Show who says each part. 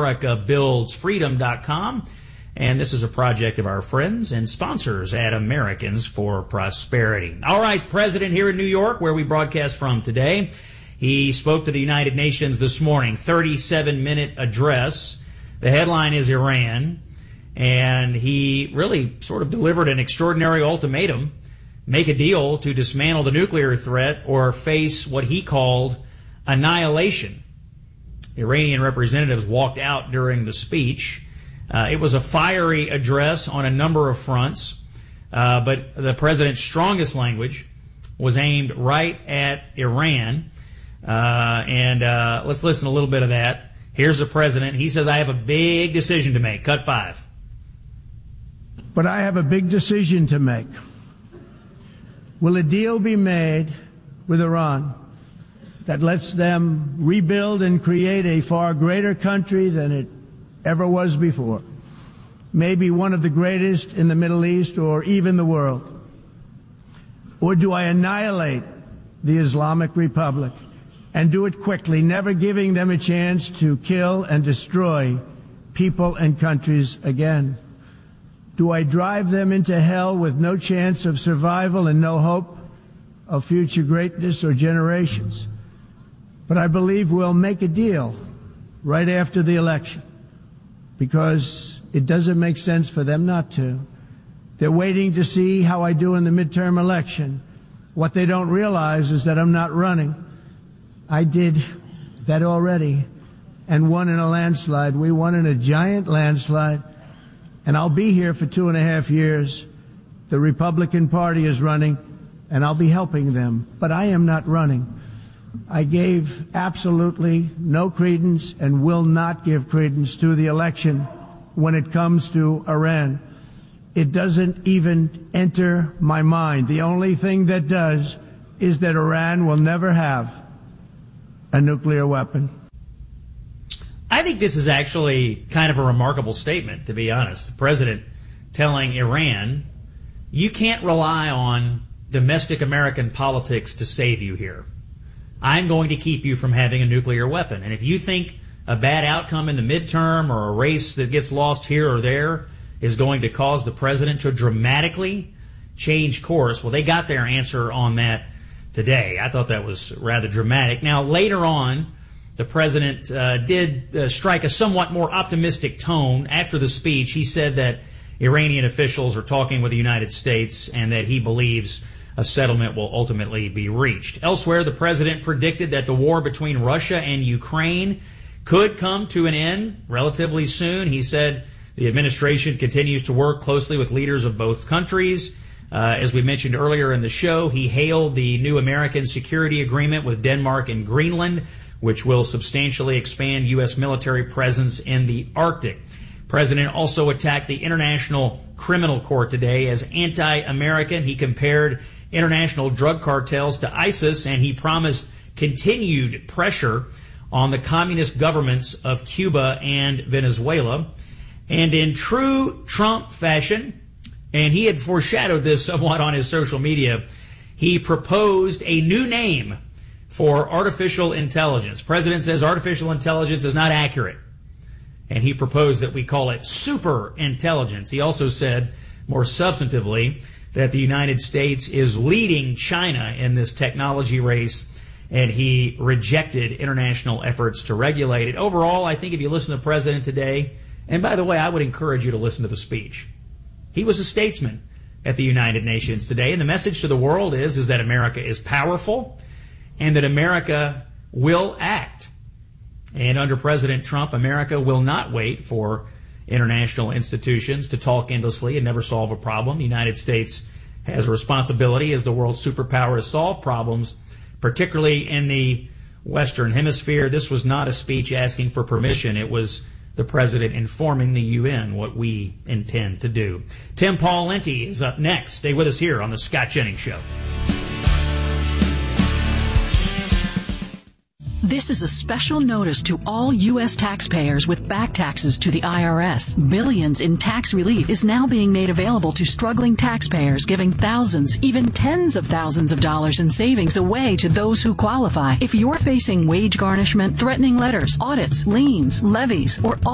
Speaker 1: AmericaBuildsFreedom.com. And this is a project of our friends and sponsors at Americans for Prosperity. All right, President here in New York, where we broadcast from today, he spoke to the United Nations this morning, 37-minute address. The headline is Iran, and he really sort of delivered an extraordinary ultimatum: make a deal to dismantle the nuclear threat or face what he called annihilation. Iranian representatives walked out during the speech. It was a fiery address on a number of fronts, but the president's strongest language was aimed right at Iran. Let's listen to a little bit of that. Here's the president. He says, I have a big decision to make. Cut 5.
Speaker 2: But I have a big decision to make. Will a deal be made with Iran that lets them rebuild and create a far greater country than it ever was before? Maybe one of the greatest in the Middle East or even the world? Or do I annihilate the Islamic Republic and do it quickly, never giving them a chance to kill and destroy people and countries again? Do I drive them into hell with no chance of survival and no hope of future greatness or generations? But I believe we'll make a deal right after the election, because it doesn't make sense for them not to. They're waiting to see how I do in the midterm election. What they don't realize is that I'm not running. I did that already and won in a landslide. We won in a giant landslide, and I'll be here for 2.5 years. The Republican Party is running, and I'll be helping them, but I am not running. I gave absolutely no credence and will not give credence to the election when it comes to Iran. It doesn't even enter my mind. The only thing that does is that Iran will never have a nuclear weapon.
Speaker 1: I think this is actually kind of a remarkable statement, to be honest. The president telling Iran, you can't rely on domestic American politics to save you here. I'm going to keep you from having a nuclear weapon. And if you think a bad outcome in the midterm or a race that gets lost here or there is going to cause the president to dramatically change course, well, they got their answer on that today. I thought that was rather dramatic. Now, later on, the president did strike a somewhat more optimistic tone after the speech. He said that Iranian officials are talking with the United States and that he believes a settlement will ultimately be reached. Elsewhere, the president predicted that the war between Russia and Ukraine could come to an end relatively soon. He said the administration continues to work closely with leaders of both countries. As we mentioned earlier in the show, he hailed the new American security agreement with Denmark and Greenland, which will substantially expand U.S. military presence in the Arctic. The president also attacked the International Criminal Court today as anti-American. He compared international drug cartels to ISIS, and he promised continued pressure on the communist governments of Cuba and Venezuela. And in true Trump fashion, and he had foreshadowed this somewhat on his social media, he proposed a new name for artificial intelligence. The president says artificial intelligence is not accurate, and he proposed that we call it super intelligence. He also said, more substantively, that the United States is leading China in this technology race, and he rejected international efforts to regulate it. Overall, I think if you listen to the president today, and by the way, I would encourage you to listen to the speech. He was a statesman at the United Nations today, and the message to the world is that America is powerful and that America will act. And under President Trump, America will not wait for international institutions to talk endlessly and never solve a problem. The United States has a responsibility as the world superpower to solve problems, particularly in the Western Hemisphere. This was not a speech asking for permission. It was the president informing the UN what we intend to do. Tim Pawlenty is up next. Stay with us here on The Scott Jennings Show.
Speaker 3: This is a special notice to all U.S. taxpayers with back taxes to the IRS. Billions in tax relief is now being made available to struggling taxpayers, giving thousands, even tens of thousands of dollars in savings away to those who qualify. If you're facing wage garnishment, threatening letters, audits, liens, levies, or